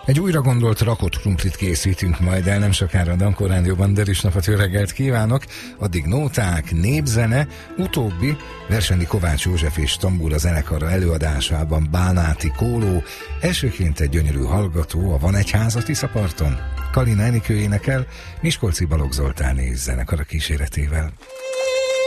Egy újra gondolt rakott krumplit készítünk majd el nem sokára a Dankó Rádióban, de is napot, jó reggelt kívánok! Addig nóták, népzene, utóbbi Verseny Kovács József és Tambura zenekara előadásában Bánáti Kóló, elsőként egy gyönyörű hallgató a Van egy ház a Tiszaparton, Kalina Enikő énekel, Miskolci Balogh Zoltán és zenekara kíséretével.